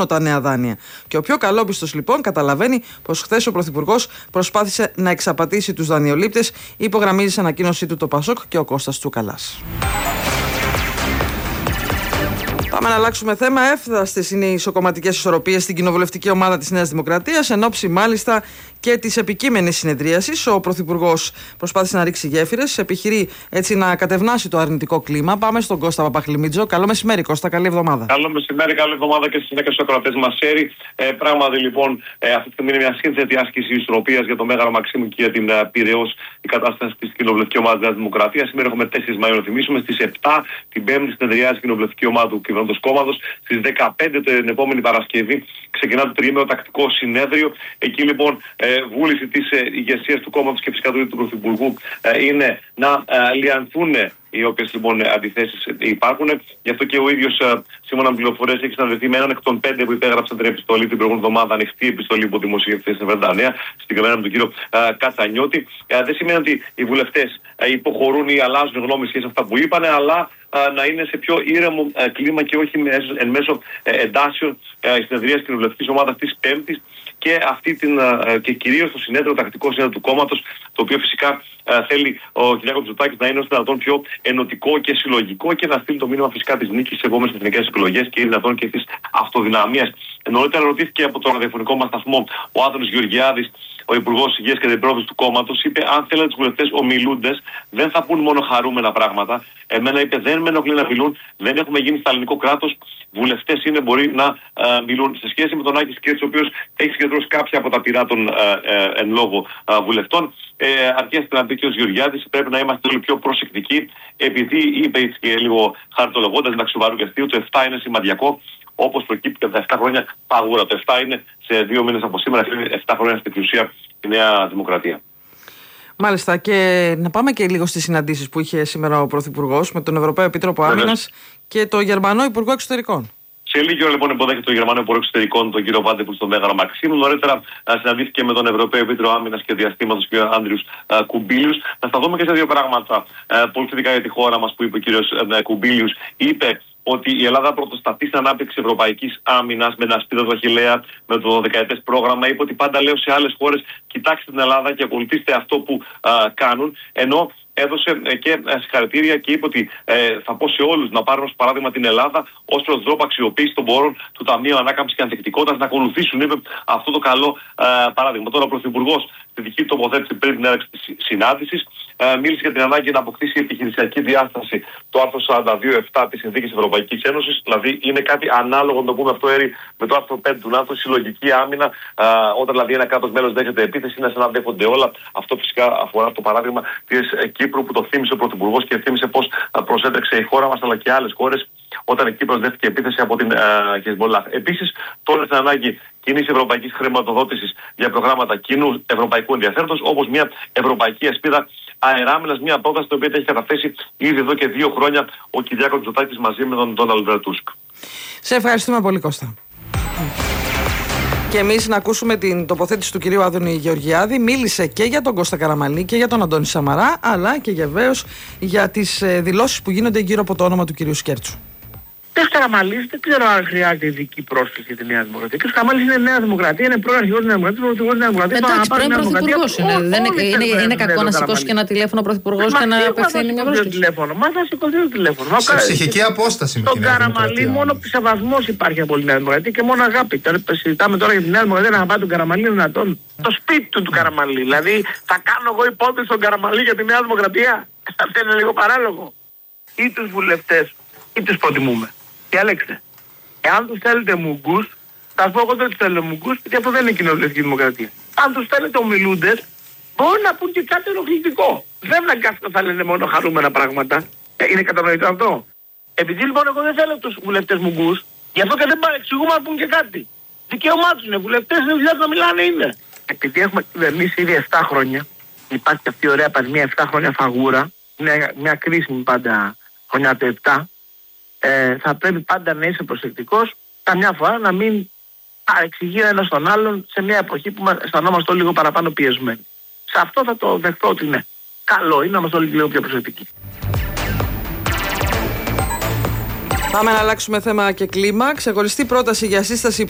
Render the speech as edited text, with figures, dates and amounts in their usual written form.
μόνο τα νέα δάνεια. Και ο πιο καλόπιστος λοιπόν καταλαβαίνει πως χθες ο Πρωθυπουργός προσπάθησε να εξαπατήσει τους δανειολήπτες, υπογραμμίζει σε ανακοίνωσή του το Πασόκ και ο Κώστας Τσούκαλας. Πάμε να αλλάξουμε θέμα. Εύθραστες είναι οι ισοκομματικές ισορροπίες στην κοινοβουλευτική ομάδα της Νέας Δημοκρατίας, εν ώψη μάλιστα και της επικείμενης συνεδρίασης. Ο Πρωθυπουργός προσπάθησε να ρίξει γέφυρες, επιχειρεί έτσι να κατευνάσει το αρνητικό κλίμα. Πάμε στον Κώστα Παπαχλημίτζο. Καλό μεσημέρι, Κώστα, καλή εβδομάδα. Καλό μεσημέρι, καλή εβδομάδα και στις 10 ακροατές μας. Πράγματι, λοιπόν, αυτή τη στιγμή είναι μια σύνθετη άσκηση ισορροπίας για το Μέγαρο Μαξίμου και για την Πειραιώς, η κατάσταση της κοινοβουλευτική ομάδα της Νέας Δημοκρατίας. Σήμερα έχουμε 4 Μαΐου να θυμίσουμε. Στις 7 την Πέμπτη συνεδριάζει η κοινοβουλευτική ομάδα του κυβερνώντος κόμματος. Στις 15 την επόμενη Παρασκευή ξεκινά το τριήμερο τακτικό συνέδριο. Εκεί λοιπόν βούληση της ηγεσίας του κόμματος και φυσικά του Πρωθυπουργού είναι να λιανθούν οι οποίες λοιπόν αντιθέσεις υπάρχουν. Γι' αυτό και ο ίδιος, σύμφωνα με πληροφορίες, έχει συναντηθεί με έναν εκ των 5 που υπέγραψαν την επιστολή την προηγούμενη εβδομάδα, ανοιχτή επιστολή που δημοσιεύτηκε στην Εφημερίδα Νέα, συγκεκριμένα με τον κύριο Κατσανιώτη. Δεν σημαίνει ότι οι βουλευτές υποχωρούν ή αλλάζουν γνώμη σχέση με αυτά που είπανε, αλλά να είναι σε πιο ήρεμο κλίμα και όχι εν μέσω εντάσεων η συνεδρία της κοινοβουλευτικής ομάδας της Πέμπτης και κυρίως το συνέδριο, τακτικό συνέδριο του κόμματος, το οποίο φυσικά θέλει ο κ. Μητσοτάκης να είναι όσο δυνατόν πιο ενωτικό και συλλογικό και να στείλει το μήνυμα φυσικά της νίκης στις επόμενες εθνικές εκλογές και δυνατόν και της αυτοδυναμίας. Νωρίτερα ρωτήθηκε από τον ραδιοφωνικό μας σταθμό ο Άδωνης Γεωργιάδης, ο Υπουργός Υγείας και Αντιπρόεδρος του κόμματος, είπε: αν θέλετε τους βουλευτές ομιλούντες, δεν θα πούν μόνο χαρούμενα πράγματα. Εμένα, είπε, δεν με ενοχλεί να μιλούν, δεν έχουμε γίνει στα ελληνικό κράτος. Βουλευτές είναι, μπορεί να μιλούν. Σε σχέση με τον Άκη Σκέρτση, ο οποίος έχει συγκεντρώσει κάποια από τα πειρά των εν λόγω βουλευτών, αρκεί να πει και ο Γεωργιάδης, πρέπει να είμαστε όλοι πιο προσεκτικοί, επειδή είπε και λίγο χαρτολογώντας μεταξύ σοβαρού και αστείου, το 7 είναι σημαντικό. Όπως προκύπτει και από τα 7 χρόνια παγούρα. Το 7 είναι σε 2 μήνες από σήμερα, είναι 7 χρόνια στην εξουσία η Νέα Δημοκρατία. Μάλιστα, και να πάμε και λίγο στις συναντήσεις που είχε σήμερα ο Πρωθυπουργός με τον Ευρωπαίο Επίτροπο Άμυνας και τον Γερμανό Υπουργό Εξωτερικών. Σε λίγη ώρα λοιπόν υποδέχεται τον Γερμανό Υπουργό Εξωτερικών, τον κύριο Βάντεπουλ, στον Μέγαρο Μαξίμου. Νωρίτερα συναντήθηκε με τον Ευρωπαίο Επίτροπο Άμυνας και Διαστήματος, κ. Άντριους Κουμπίλιους. Να σταθούμε και σε δύο πράγματα πολύ θετικά για τη χώρα μας που είπε ο κ. Κουμπίλιους. Είπε ότι η Ελλάδα πρωτοστατεί στην ανάπτυξη ευρωπαϊκής άμυνας με ένα σπίδα του Αχιλλέα, με το δεκαετές πρόγραμμα. Είπε ότι πάντα λέω σε άλλες χώρες: κοιτάξτε την Ελλάδα και ακολουθήστε αυτό που κάνουν. Ενώ έδωσε και συγχαρητήρια και είπε ότι θα πω σε όλους να πάρουν ως παράδειγμα την Ελλάδα ως προς τρόπο αξιοποίηση των πόρων του Ταμείου Ανάκαμψης και Ανθεκτικότητας, να ακολουθήσουν, είπε, αυτό το καλό παράδειγμα. Τώρα ο Πρωθυπουργός, στη δική του τοποθέτηση πριν την έναρξη της συνάντησης, μίλησε για την ανάγκη να αποκτήσει επιχειρησιακή διάσταση το άρθρο 42.7 της Συνθήκης Ευρωπαϊκής Ένωσης. Δηλαδή είναι κάτι ανάλογο, να το πούμε αυτό, με το άρθρο 5 του ΝΑΤΟ, συλλογική άμυνα. Όταν δηλαδή ένα κράτος μέλος δέχεται επίθεση, είναι σαν να δέχονται όλα. Αυτό φυσικά αφορά το παράδειγμα της Κύπρου που το θύμισε ο Πρωθυπουργός και θύμισε πώς προσέτρεξε η χώρα μας αλλά και άλλες χώρες όταν η Κύπρος δέχτηκε επίθεση από την Χεσμολάχ. Επίσης, τώρα στην ανάγκη κοινής ευρωπαϊκής χρηματοδότησης για προγράμματα κοινού ευρωπαϊκού ενδιαφέροντος, όπως μια ευρωπαϊκή ασπίδα αεράμενας, μια πρόταση την οποία έχει καταθέσει ήδη εδώ και 2 χρόνια ο Κυριάκος Μητσοτάκης μαζί με τον Ντόναλντ Τούσκ. Σε ευχαριστούμε πολύ, Κώστα. Και εμείς να ακούσουμε την τοποθέτηση του κυρίου Άδωνη Γεωργιάδη. Μίλησε και για τον Κώστα Καραμανλή και για τον Αντώνη Σαμαρά, αλλά και βεβαίως για τις δηλώσεις που γίνονται γύρω από το όνομα του κυρίου Σκέρτσου. Ο Καραμανλής δεν ξέρω αν χρειάζεται ειδική πρόσκληση για τη Νέα Δημοκρατία. Ο Καραμανλής είναι Νέα Δημοκρατία, είναι πρώην αρχηγός της Νέας Δημοκρατίας, πρωθυπουργός της Νέας Δημοκρατίας. Εντάξει, πρώην πρωθυπουργός είναι. Είναι κακό να σηκώσει και ένα τηλέφωνο πρωθυπουργός και να απευθύνει μια πρόσκληση. Μα θα σηκωθεί το τηλέφωνο. Σε ψυχική απόσταση με την Καραμανλή μόνο σεβασμός υπάρχει από τη Νέα Δημοκρατία και μόνο αγάπη. Συζητάμε τώρα για τη Νέα Δημοκρατία να πάει τον Καραμανλή δυνατόν. Το σπίτι του Καραμανλή. Δηλαδή θα κάνω εγώ υπόθεση στον Καραμανλή για τη Νέα Δημοκρατία. Αυτό είναι λίγο παράλογο. Ή τους βουλευτές ή τους προτιμούμε. Διαλέξτε. Εάν τους θέλετε μουγκούς, θα σας πω εγώ δεν τους θέλω μουγκούς, γιατί αυτό δεν είναι κοινοβουλευτική δημοκρατία. Αν τους θέλετε ομιλούντες, μπορεί να πούν και κάτι ενοχλητικό. Δεν αναγκάστηκαν θα λένε μόνο χαρούμενα πράγματα. Είναι κατανοητό αυτό. Επειδή λοιπόν εγώ δεν θέλω τους βουλευτές μουγκούς, γι' αυτό και δεν παρεξηγούμε να πούν και κάτι. Δικαίωμά τους είναι. Βουλευτές είναι δουλειά να μιλάνε είναι. Επειδή έχουμε κυβερνήσει ήδη 7 χρόνια, υπάρχει αυτή η ωραία πανδημία 7 χρόνια φαγούρα, είναι μια κρίσιμη πάντα χρονιά το 7. Θα πρέπει πάντα να είσαι προσεκτικός, καμιά φορά να μην παρεξηγεί ένας τον άλλον σε μια εποχή που αισθανόμαστε όλοι λίγο παραπάνω πιεσμένοι. Σε αυτό θα το δεχτώ ότι ναι. Καλό είναι να είμαστε όλοι λίγο πιο προσεκτικοί. Πάμε να αλλάξουμε θέμα και κλίμα. Ξεχωριστή πρόταση για σύσταση